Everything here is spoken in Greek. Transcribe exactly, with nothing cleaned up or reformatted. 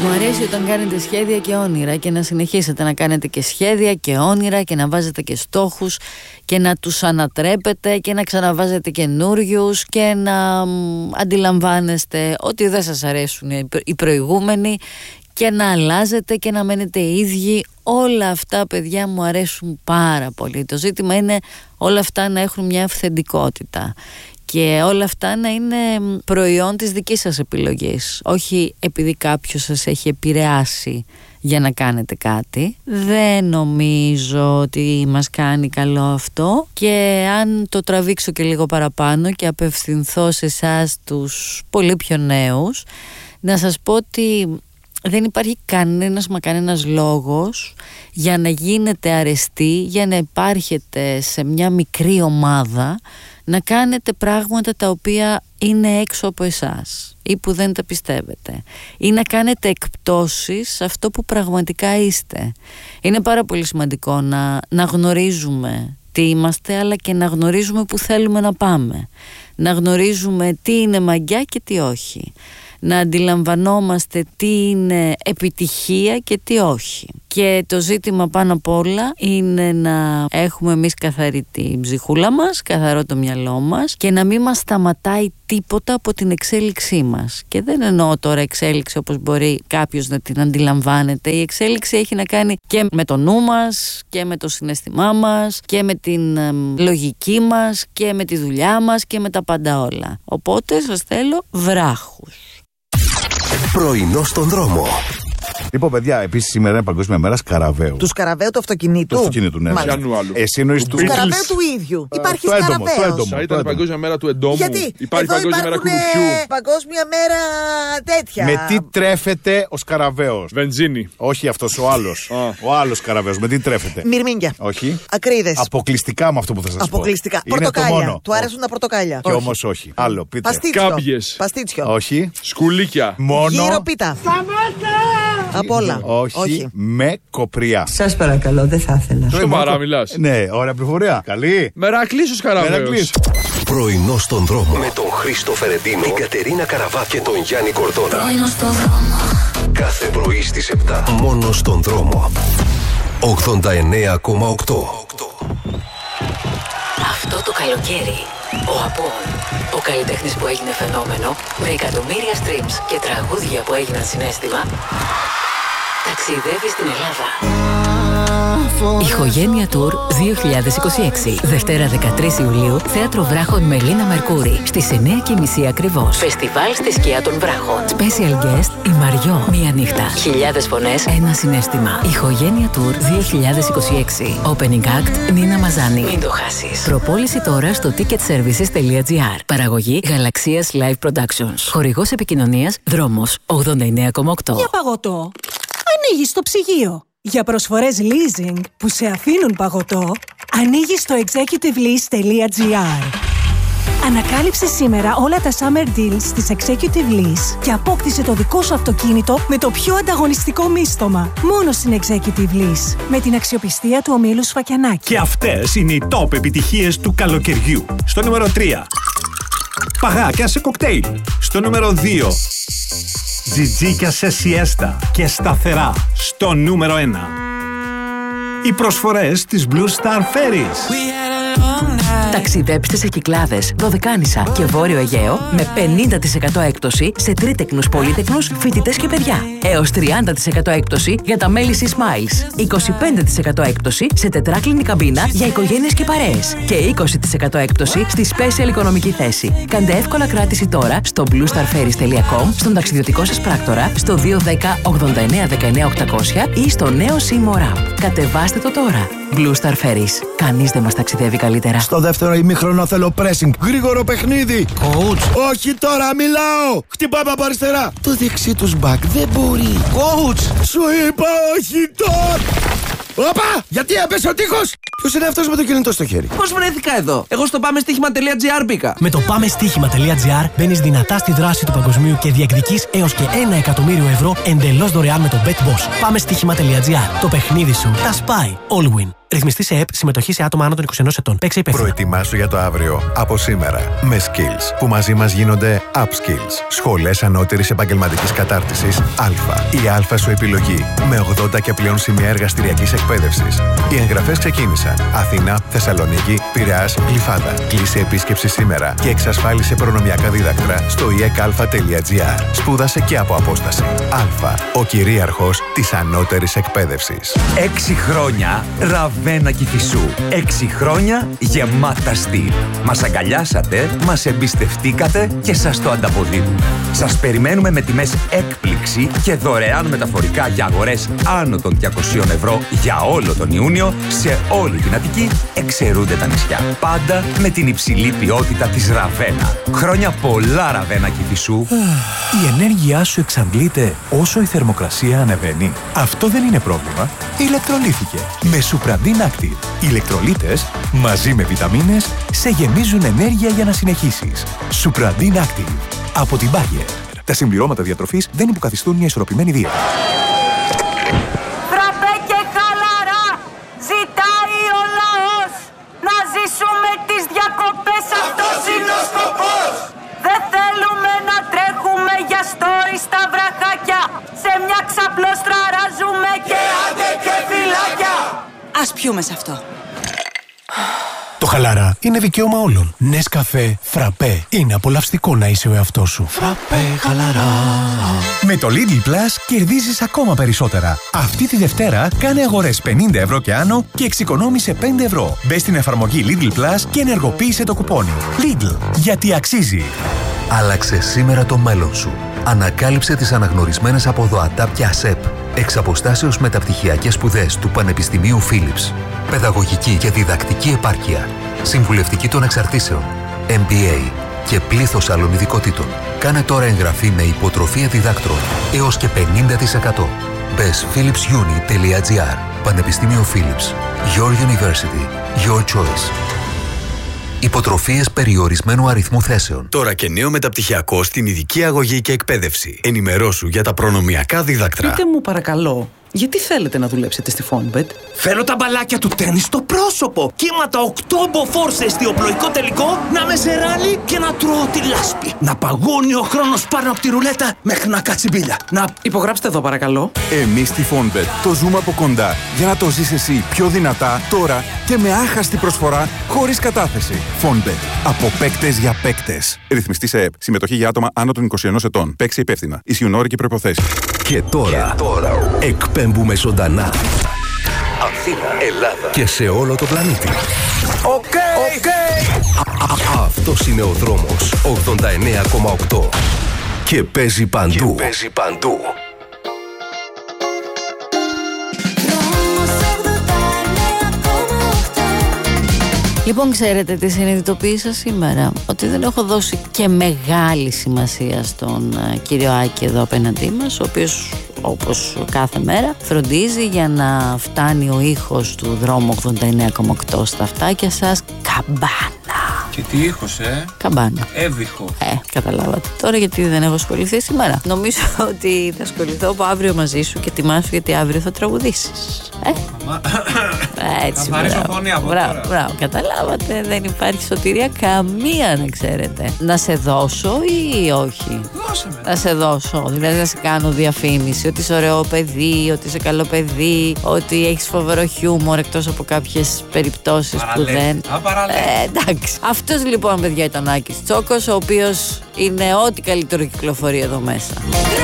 Μου αρέσει όταν κάνετε σχέδια και όνειρα και να συνεχίσετε να κάνετε και σχέδια και όνειρα και να βάζετε και στόχους και να τους ανατρέπετε και να ξαναβάζετε καινούριους και να αντιλαμβάνεστε ότι δεν σας αρέσουν οι προηγούμενοι και να αλλάζετε και να μένετε ίδιοι. Όλα αυτά, παιδιά, μου αρέσουν πάρα πολύ. Το ζήτημα είναι όλα αυτά να έχουν μια αυθεντικότητα και όλα αυτά να είναι προϊόν της δικής σας επιλογής, όχι επειδή κάποιος σας έχει επηρεάσει για να κάνετε κάτι. Δεν νομίζω ότι μας κάνει καλό αυτό, και αν το τραβήξω και λίγο παραπάνω και απευθυνθώ σε εσάς τους πολύ πιο νέους, να σας πω ότι δεν υπάρχει κανένας μα κανένας λόγος για να γίνετε αρεστοί, για να υπάρχετε σε μια μικρή ομάδα, να κάνετε πράγματα τα οποία είναι έξω από εσάς ή που δεν τα πιστεύετε, ή να κάνετε εκπτώσεις σε αυτό που πραγματικά είστε. Είναι πάρα πολύ σημαντικό να, να γνωρίζουμε τι είμαστε, αλλά και να γνωρίζουμε που θέλουμε να πάμε, να γνωρίζουμε τι είναι μαγιά και τι όχι, να αντιλαμβανόμαστε τι είναι επιτυχία και τι όχι. Και το ζήτημα πάνω απ' όλα είναι να έχουμε εμείς καθαρή την ψυχούλα μας, καθαρό το μυαλό μας, και να μην μας σταματάει τίποτα από την εξέλιξή μας. Και δεν εννοώ τώρα εξέλιξη όπως μπορεί κάποιος να την αντιλαμβάνεται. Η εξέλιξη έχει να κάνει και με το νου μας και με το συναισθημά μας και με την ε, λογική μας και με τη δουλειά μας και με τα πάντα όλα. Οπότε σας θέλω βράχους. Πρωινό στον δρόμο. Λοιπόν, παιδιά, επίσης σήμερα είναι Παγκόσμια Μέρα Σκαραβαίου. Του Σκαραβαίου του αυτοκινήτου. Του αυτοκινήτου, ναι. Εσύ εννοείς του Σκαραβαίου του ίδιου. Υπάρχει Σκαραβαίος. Θα ήταν Παγκόσμια Μέρα του εντόμου. Γιατί υπάρχει Παγκόσμια Μέρα κουνουπιού. Παγκόσμια Μέρα τέτοια. Με τι τρέφεται ο Σκαραβαίος? Βενζίνη. Όχι αυτός, ο άλλος. Ο άλλος Σκαραβαίος. Με τι τρέφεται? Μυρμήγκια. Όχι. Ακρίδες. Αποκλειστικά με αυτό που θα σας πω. Αποκλειστικά. Πορτοκάλια. Του άρεσουν τα πορτοκάλια. Και όμως όχι. Άλλο, πείτε. Κάμπιες. Παστίτσιο. Όχι. Σκουλίκια. Μόνο. Γύρο πίτα. Από όλα. Όχι. Όχι. Με κοπριά. Σας παρακαλώ, δεν θα ήθελα. Στο παρά μιλάς. Ναι, ωραία πληροφορία. Καλή. Μερακλής ο Σκαραβαίος. Πρωινό στον δρόμο. Με τον Χρήστο Φερεντίνο, την Κατερίνα Καραβά και τον Γιάννη Κορδόνα. Πρωινό στον δρόμο. Κάθε πρωί στις επτά. Μόνο στον δρόμο. ογδόντα εννέα κόμμα οκτώ. Αυτό το καλοκαίρι, ο Απόν, ο καλλιτέχνης που έγινε φαινόμενο, με εκατομμύρια streams και τραγούδια που έγιναν συναίσθημα, ταξιδεύει στην Ελλάδα. Ηχογένεια Tour δύο χιλιάδες είκοσι έξι. Δευτέρα δεκατρείς Ιουλίου, Θέατρο Βράχων Μελίνα Μερκούρη. Στις εννιά και μισή ακριβώς. Φεστιβάλ στη σκιά των Βράχων. Special guest η Μαριό. Μία νύχτα. Χιλιάδες φωνές, ένα συναίσθημα. Ηχογένεια Tour δύο χιλιάδες είκοσι έξι. Opening act Νίνα Μαζάνη. Μην το χάσεις. Προπόληση τώρα στο ticketservices τελεία gr. Παραγωγή Γαλαξίας Live Productions. Χορηγός επικοινωνίας Δρόμος ογδόντα εννέα κόμμα οκτώ. Για παγωτό. Ανοίγεις το ψυγείο. Για προσφορές leasing που σε αφήνουν παγωτό, ανοίγεις στο executive lease τελεία gr. Ανακάλυψε σήμερα όλα τα summer deals της Executive Lease και απόκτησε το δικό σου αυτοκίνητο με το πιο ανταγωνιστικό μίστομα. Μόνο στην Executive Lease, με την αξιοπιστία του ομίλου Σφακιανάκη. Και αυτές είναι οι top επιτυχίες του καλοκαιριού. Στο νούμερο τρία. Παγάκια σε κοκτέιλ. Στο νούμερο δύο. Τζιτζίκια σε σιέστα και σταθερά. Στο νούμερο ένα. Οι προσφορές της Blue Star Ferries. Ταξιδέψτε σε Κυκλάδες, Δωδεκάνησα και Βόρειο Αιγαίο με πενήντα τοις εκατό έκπτωση σε τρίτεκνους, πολύτεκνους, φοιτητές και παιδιά. Έως τριάντα τοις εκατό έκπτωση για τα μέλη Sea Smiles. είκοσι πέντε τοις εκατό έκπτωση σε τετράκλινη καμπίνα για οικογένειες και παρέες. Και είκοσι τοις εκατό έκπτωση στη special οικονομική θέση. Κάντε εύκολα κράτηση τώρα στο blue star ferries τελεία com, στον ταξιδιωτικό σας πράκτορα, στο δύο ένα μηδέν ογδόντα εννέα δεκαεννέα οκτακόσια ή στο νέο Seymour App. Κατεβάστε το τώρα. Blue Star Ferries. Κανείς δεν μας ταξιδεύει καλύτερα. Στο δεύτερο ημίχρονο θέλω pressing. Γρήγορο παιχνίδι. Coach. Όχι τώρα, μιλάω. Χτυπάμε από αριστερά. Το δεξί τους back δεν μπορεί. Coach. Σου είπα όχι τώρα. Όπα! Γιατί έπεσε ο τείχος! Ποιος είναι αυτός με το κινητό στο χέρι? Πώς βρέθηκα εδώ? Εγώ στο πάμε στοίχημα τελεία gr μπήκα. Με το πάμε στοίχημα τελεία gr μπαίνεις δυνατά στη δράση του παγκοσμίου και διεκδικείς έως και ένα εκατομμύριο ευρώ εντελώς δωρεάν με το BetBoss. Πάμε στοίχημα τελεία gr. Το παιχνίδι σου τα σπάει. All win. Ρυθμιστή σε ΕΠ, συμμετοχή σε άτομα άνω των είκοσι ενός ετών. Παίξε υπεύθυνα. Προετοιμάσου για το αύριο από σήμερα με Skills που μαζί μας γίνονται Upskills. Σχολές ανώτερης επαγγελματικής κατάρτισης Α. Η Α σου επιλογή με ογδόντα και πλέον σημεία εργαστηριακής εκπαίδευσης. Οι εγγραφές ξεκίνησαν. Αθήνα, Θεσσαλονίκη, Πειραιάς, Γλυφάδα. Κλείσε επίσκεψη σήμερα και εξασφάλισε προνομιακά δίδακτρα στο ι ε κ α τελεία τζι άρ. Σπούδασε και από απόσταση. Α. Ο κυρίαρχος της ανώτερης εκπαίδευσης. Έξι χρόνια Ραβένα Κηφισού. Έξι χρόνια γεμάτα στυλ. Μας αγκαλιάσατε, μας εμπιστευτήκατε και σας το ανταποδίδουμε. Σας περιμένουμε με τιμές έκπληξη και δωρεάν μεταφορικά για αγορές άνω των διακοσίων ευρώ για όλο τον Ιούνιο σε όλη την Αττική, εξαιρούνται τα νησιά. Πάντα με την υψηλή ποιότητα της Ραβένα. Χρόνια πολλά Ραβένα Κηφισού. Η ενέργειά σου εξαντλείται όσο η θερμοκρασία ανεβαίνει. Αυτό δεν είναι πρόβλημα. Ηλεκτρολύθηκε με Supradin Active. Οι ηλεκτρολίτες μαζί με βιταμίνες σε γεμίζουν ενέργεια για να συνεχίσεις. Supradin Active από την Bayer. Τα συμπληρώματα διατροφής δεν υποκαθιστούν μια ισορροπημένη δίαιτα. Φραπέ και χαλαρά ζητάει ο λαός. Να ζήσουμε τις διακοπές, αυτός είναι ο σκοπός. Δεν θέλουμε να τρέχουμε για story στα βραχάκια. Σε μια ξαπλώστρα ράζουμε και άντε και φυλάκια. Ας πιούμε σε αυτό. Το χαλαρά είναι δικαίωμα όλων. Νεσκαφέ, φραπέ. Είναι απολαυστικό να είσαι ο εαυτός σου. Φραπέ χαλαρά. Με το Lidl Plus κερδίζεις ακόμα περισσότερα. Αυτή τη Δευτέρα κάνε αγορές πενήντα ευρώ και άνω και εξοικονόμησε πέντε ευρώ. Μπες στην εφαρμογή Lidl Plus και ενεργοποίησε το κουπόνι. Lidl, γιατί αξίζει. Άλλαξε σήμερα το μέλλον σου. Ανακάλυψε τις αναγνωρισμένες από ΔΟΑΤΑ και ΑΣΕΠ. Εξ αποστάσεως μεταπτυχιακές σπουδές του Πανεπιστημίου Φίλιπς. Παιδαγωγική και διδακτική επάρκεια. Συμβουλευτική των εξαρτήσεων. εμ μπι έι και πλήθος άλλων ειδικότητων. Κάνε τώρα εγγραφή με υποτροφία διδάκτρων έως και πενήντα τοις εκατό. Μπες φίλιπς γιούνι τελεία τζι άρ. Πανεπιστήμιο Φίλιπς. Your University. Your choice. Υποτροφίες περιορισμένου αριθμού θέσεων. Τώρα και νέο μεταπτυχιακό στην ειδική αγωγή και εκπαίδευση. Ενημερώσου για τα προνομιακά δίδακτρα. Πείτε μου παρακαλώ, γιατί θέλετε να δουλέψετε στη Fonbet? Θέλω τα μπαλάκια του τέννις στο πρόσωπο. Κύματα οκτώ μποφόρ σε εστιοπλοϊκό τελικό, να με σε ράλι και να τρώω τη λάσπη. Να παγώνει ο χρόνος πάνω από τη ρουλέτα μέχρι να κάτσει μπίλια. Να υπογράψτε εδώ παρακαλώ. Εμείς στη Fonbet το ζούμε από κοντά για να το ζεις εσύ πιο δυνατά τώρα και με άχαστη προσφορά χωρίς κατάθεση. Fonbet. Από παίκτες για παίκτες. Ρυθμιστή σε ΕΠ. Συμμετοχή για άτομα άνω των είκοσι ενός ετών. Παίξε υπεύθυνα. Ισχύουν όροι και προϋποθέσεις. Και τώρα, και τώρα εκπέμπουμε ζωντανά Αθήνα, Ελλάδα και σε όλο το πλανήτη. Οκ, okay, οκ. Okay. Αυτός είναι ο δρόμος ογδόντα εννέα κόμμα οκτώ και παίζει παντού. Και παίζει παντού. Λοιπόν, ξέρετε τι συνειδητοποίησα σήμερα? Ότι δεν έχω δώσει και μεγάλη σημασία στον uh, κύριο Άκη εδώ απέναντί μας, ο οποίος όπως κάθε μέρα φροντίζει για να φτάνει ο ήχος του δρόμου ογδόντα εννέα κόμμα οκτώ στα αυτάκια σας καμπάνα. Και τι ήχος, ε? Καμπάνα. Έβηχο. Ε, καταλάβατε. Τώρα γιατί δεν έχω ασχοληθεί σήμερα? Νομίζω ότι θα ασχοληθώ από αύριο μαζί σου και ετοιμάσου γιατί αύριο θα τραγουδήσεις. Ε? Έτσι, μπράβο, μπράβο, μπράβο, καταλάβατε, δεν υπάρχει σωτηρία καμία να ξέρετε. Να σε δώσω ή όχι? Δώσε με. Να σε δώσω, δηλαδή να σε κάνω διαφήμιση ότι είσαι ωραίο παιδί, ότι είσαι καλό παιδί, ότι έχεις φοβερό χιούμορ εκτός από κάποιες περιπτώσεις που δεν... Ε, εντάξει. Αυτός λοιπόν παιδιά ήταν ο Άκης Τσόκος, ο οποίος είναι ό,τι καλύτερο κυκλοφορεί εδώ μέσα.